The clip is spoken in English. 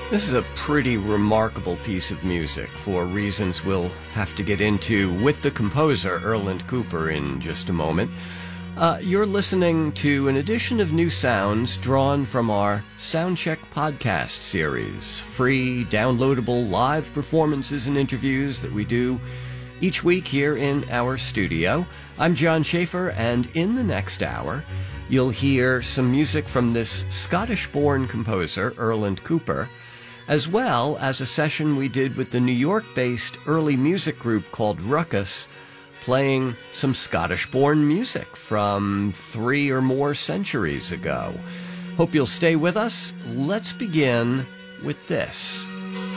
This is a pretty remarkable piece of music for reasons we'll have to get into with the composer, Erland Cooper, in just a moment. You're listening to an edition of New Sounds drawn from our Soundcheck podcast series, free, downloadable live performances and interviews that we do each week here in our studio. I'm John Schaefer, and in the next hour, you'll hear some music from this Scottish-born composer, Erland Cooper, as well as a session we did with the New York-based early music group called Ruckus, playing some Scottish-born music from 3 or more centuries ago. Hope you'll stay with us. Let's begin with this.